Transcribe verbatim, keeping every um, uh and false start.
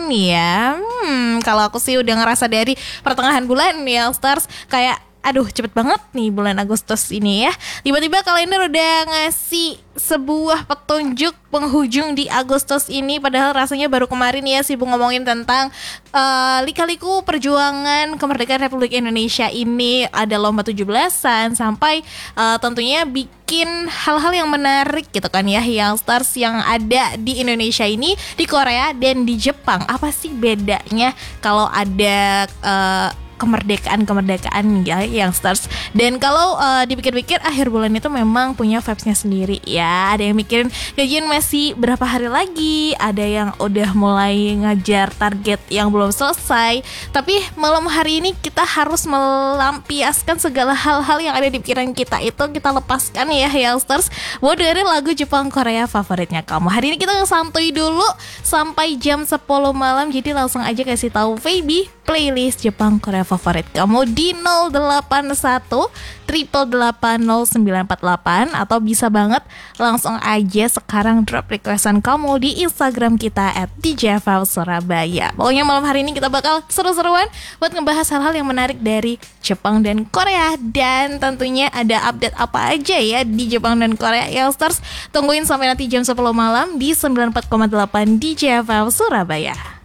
ini ya. Hmm, kalau aku sih udah ngerasa dari pertengahan bulan ya Stars, kayak aduh cepet banget nih bulan Agustus ini ya. Tiba-tiba kalender udah ngasih sebuah petunjuk penghujung di Agustus ini. Padahal rasanya baru kemarin ya sibuk ngomongin tentang uh, lika-liku perjuangan kemerdekaan Republik Indonesia ini. Ada lomba tujuh belasan sampai uh, tentunya bikin hal-hal yang menarik gitu kan ya, yang stars yang ada di Indonesia ini, di Korea dan di Jepang. Apa sih bedanya kalau ada uh, kemerdekaan-kemerdekaan ya yang stars. Dan kalau uh, dipikir-pikir akhir bulan itu memang punya vibes-nya sendiri ya. Ada yang mikirin gajian masih berapa hari lagi, ada yang udah mulai ngajar target yang belum selesai. Tapi malam hari ini kita harus melampiaskan segala hal-hal yang ada di pikiran kita, itu kita lepaskan ya youngsters. Buat dengerin lagu Jepang Korea favoritnya kamu. Hari ini kita santuy dulu sampai jam sepuluh malam. Jadi langsung aja kasih tahu Feby playlist Jepang Korea favorit kamu di nol delapan satu delapan delapan nol sembilan empat delapan, atau bisa banget langsung aja sekarang drop requestan kamu di Instagram kita at D J F L Surabaya. Pokoknya malam hari ini kita bakal seru-seruan buat ngebahas hal-hal yang menarik dari Jepang dan Korea, dan tentunya ada update apa aja ya di Jepang dan Korea youngsters. Tungguin sampai nanti jam sepuluh malam di sembilan puluh empat koma delapan D J F L Surabaya.